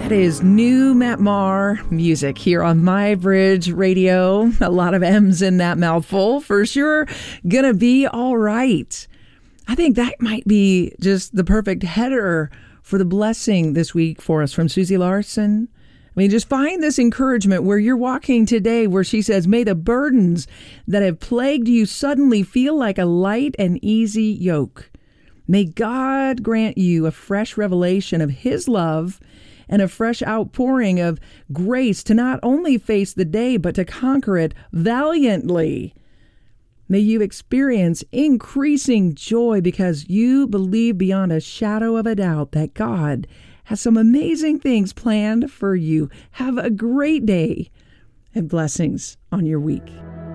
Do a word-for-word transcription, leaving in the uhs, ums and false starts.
That is new Matt Maher music here on My Bridge Radio. A lot of M's in that mouthful. For sure, gonna be all right. I think that might be just the perfect header for the blessing this week for us from Susie Larson. I mean, just find this encouragement where you're walking today, where she says, may the burdens that have plagued you suddenly feel like a light and easy yoke. May God grant you a fresh revelation of His love and a fresh outpouring of grace to not only face the day, but to conquer it valiantly. May you experience increasing joy because you believe beyond a shadow of a doubt that God has some amazing things planned for you. Have a great day and blessings on your week.